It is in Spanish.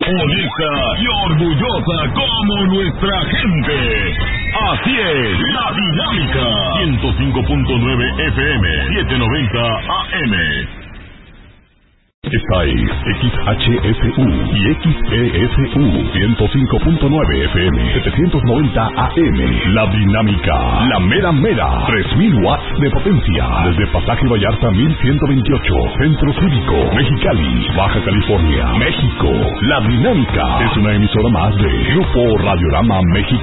Honesta y orgullosa como nuestra gente. Así es, La Dinámica. 105.9 FM, 790 AM. Esta es XHSU y XESU 105.9 FM 790 AM. La Dinámica, la mera mera, 3000 watts de potencia. Desde Pasaje Vallarta 1128, Centro Cívico, Mexicali, Baja California, México. La Dinámica es una emisora más de Grupo Radiorama México.